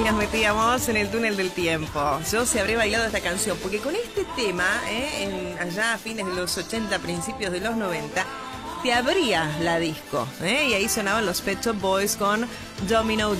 y nos metíamos en el túnel del tiempo. Yo se habría bailado esta canción, porque con este tema, allá a fines de los 80, principios de los 90, te abría la disco, y ahí sonaban los Pet Shop Boys con Domino